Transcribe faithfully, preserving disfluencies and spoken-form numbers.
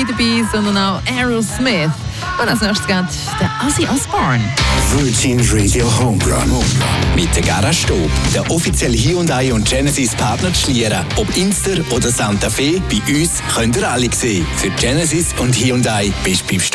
nicht dabei, sondern auch Aerosmith. Und als nächstes geht der Ozzy Osbourne. Virgin Radio Homerun. Mit der Garage-Stube, der offizielle Hyundai und Genesis-Partner zu Schlieren. Ob Inster oder Santa Fe, bei uns könnt ihr alle sehen. Für Genesis und Hyundai bist du beim